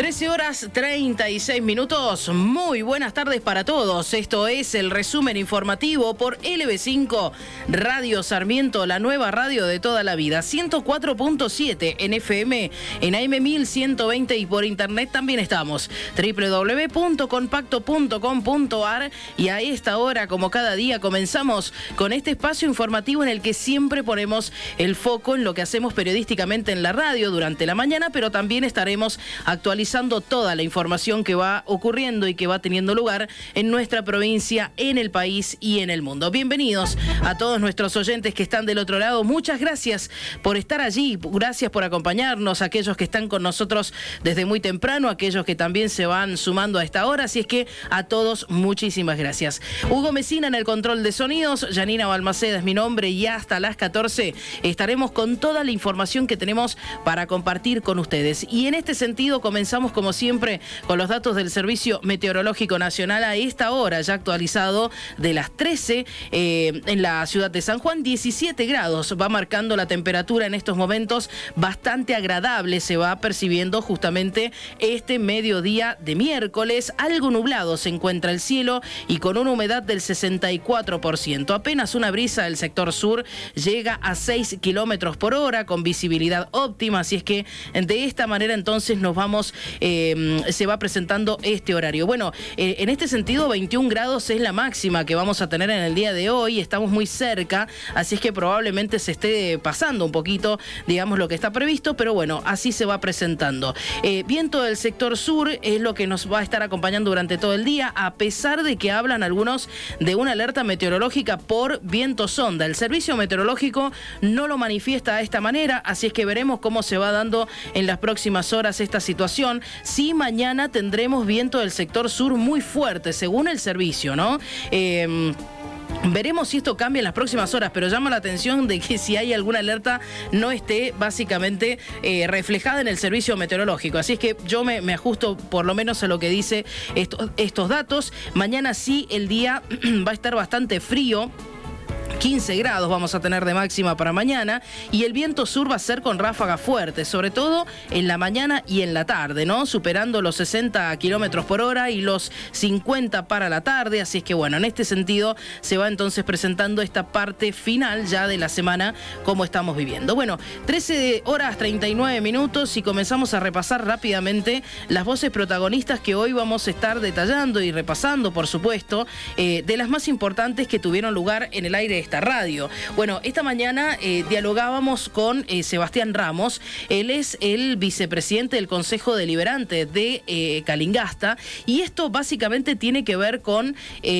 13:36. Muy buenas tardes para todos. Esto es el resumen informativo por LB5 Radio Sarmiento, la nueva radio de toda la vida. 104.7 en FM, en AM 1120 y por internet también estamos. www.compacto.com.ar y a esta hora, como cada día, comenzamos con este espacio informativo en el que siempre ponemos el foco en lo que hacemos periodísticamente en la radio durante la mañana, pero también estaremos actualizando toda la información que va ocurriendo y que va teniendo lugar en nuestra provincia, en el país y en el mundo. Bienvenidos a todos nuestros oyentes que están del otro lado. Muchas gracias por estar allí, gracias por acompañarnos, aquellos que están con nosotros desde muy temprano, aquellos que también se van sumando a esta hora, así es que a todos muchísimas gracias. Hugo Mesina en el control de sonidos, Janina Balmaceda es mi nombre y hasta las 14 estaremos con toda la información que tenemos para compartir con ustedes. Y en este sentido comenzamos como siempre con los datos del Servicio Meteorológico Nacional a esta hora, ya actualizado de las 13 en la ciudad de San Juan. 17 grados va marcando la temperatura en estos momentos, bastante agradable se va percibiendo justamente este mediodía de miércoles. Algo nublado se encuentra el cielo y con una humedad del 64%. Apenas una brisa del sector sur llega a 6 kilómetros por hora con visibilidad óptima, así es que de esta manera entonces nos vamos se va presentando este horario. Bueno, en este sentido 21 grados es la máxima que vamos a tener en el día de hoy, estamos muy cerca, así es que probablemente se esté pasando un poquito, digamos, lo que está previsto, pero bueno, así se va presentando. Viento del sector sur es lo que nos va a estar acompañando durante todo el día, a pesar de que hablan algunos de una alerta meteorológica por viento sonda. El servicio meteorológico no lo manifiesta de esta manera, así es que veremos cómo se va dando en las próximas horas esta situación. Sí, mañana tendremos viento del sector sur muy fuerte, según el servicio, ¿no? Veremos si esto cambia en las próximas horas, pero llama la atención de que si hay alguna alerta no esté básicamente reflejada en el servicio meteorológico. Así es que yo me ajusto por lo menos a lo que dice estos datos. Mañana sí el día va a estar bastante frío. 15 grados vamos a tener de máxima para mañana y el viento sur va a ser con ráfagas fuertes, sobre todo en la mañana y en la tarde, ¿no? Superando los 60 kilómetros por hora y los 50 para la tarde, así es que bueno, en este sentido se va entonces presentando esta parte final ya de la semana como estamos viviendo. Bueno, 13:39 y comenzamos a repasar rápidamente las voces protagonistas que hoy vamos a estar detallando y repasando, por supuesto, de las más importantes que tuvieron lugar en el aire de esta radio. Bueno, esta mañana dialogábamos con Sebastián Ramos. Él es el vicepresidente del Consejo Deliberante de Calingasta y esto básicamente tiene que ver con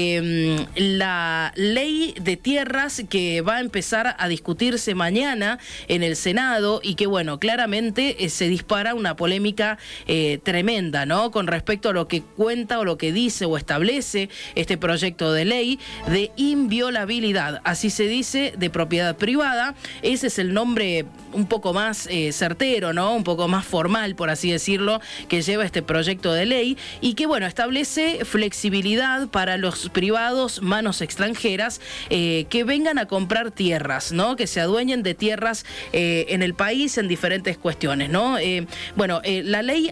la ley de tierras que va a empezar a discutirse mañana en el Senado y que bueno, claramente se dispara una polémica tremenda, ¿no? Con respecto a lo que cuenta o lo que dice o establece este proyecto de ley de inviolabilidad. Así se dice, de propiedad privada. Ese es el nombre un poco más certero, ¿no? Un poco más formal, por así decirlo, que lleva este proyecto de ley y que, bueno, establece flexibilidad para los privados, manos extranjeras, que vengan a comprar tierras, ¿no? Que se adueñen de tierras en el país en diferentes cuestiones, ¿no? La ley